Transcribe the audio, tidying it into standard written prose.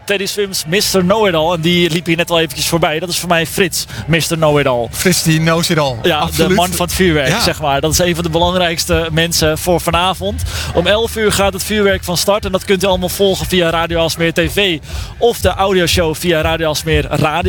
Teddy Swims Mr. Know-It-All. En die liep hier net al eventjes voorbij. Dat is voor mij Frits, Mr. Know-It-All. Frits die knows it all. Ja, absoluut. de man van het vuurwerk, Ja. zeg maar. Dat is een van de belangrijkste mensen voor vanavond. Om 11 uur gaat het vuurwerk van start. En dat kunt u allemaal volgen via Radio Aalsmeer TV. Of de audioshow via Radio Aalsmeer Radio.